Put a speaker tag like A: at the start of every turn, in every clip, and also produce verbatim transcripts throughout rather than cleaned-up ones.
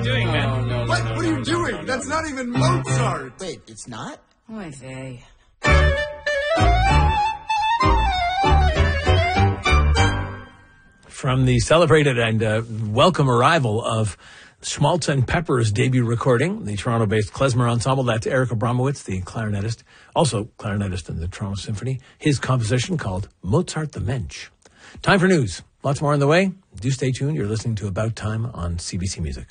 A: doing, man?
B: Oh, no, no,
C: What?
B: no,
C: What are
B: no,
C: you
B: no,
C: doing?
B: no, no,
C: That's
B: no.
C: not even Mozart.
D: Wait, it's not?
E: Oy vey.
F: From the celebrated and uh, welcome arrival of Schmaltz and Pepper's debut recording, the Toronto-based Klezmer Ensemble, that's Eric Abramowitz, the clarinetist, also clarinetist in the Toronto Symphony, his composition called Mozart the Mensch. Time for news. Lots more on the way. Do stay tuned. You're listening to About Time on C B C Music.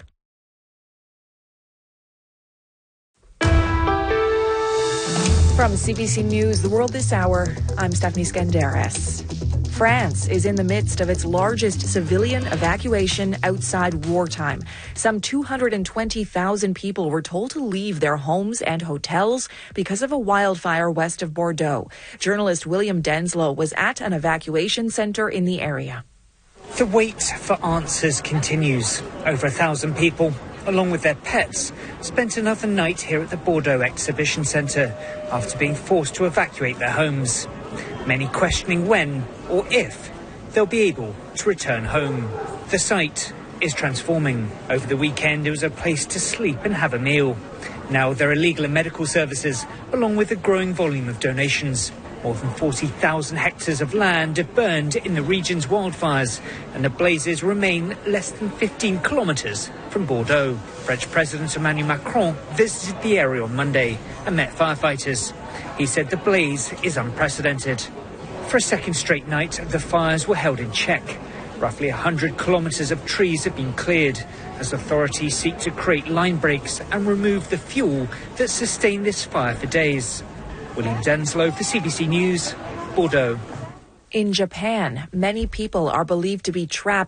G: From C B C News, The World This Hour, I'm Stephanie Skandaris. France is in the midst of its largest civilian evacuation outside wartime. Some two hundred twenty thousand people were told to leave their homes and hotels because of a wildfire west of Bordeaux. Journalist William Denslow was at an evacuation center in the area.
H: The wait for answers continues. Over a thousand people, along with their pets, spent another night here at the Bordeaux Exhibition Centre after being forced to evacuate their homes. Many questioning when or if they'll be able to return home. The site is transforming. Over the weekend, it was a place to sleep and have a meal. Now there are legal and medical services, along with a growing volume of donations. More than forty thousand hectares of land have burned in the region's wildfires, and the blazes remain less than fifteen kilometres from Bordeaux. French President Emmanuel Macron visited the area on Monday and met firefighters. He said the blaze is unprecedented. For a second straight night, the fires were held in check. Roughly one hundred kilometres of trees have been cleared as authorities seek to create line breaks and remove the fuel that sustained this fire for days. William Denslow for C B C News, Bordeaux.
G: In Japan, many people are believed to be trapped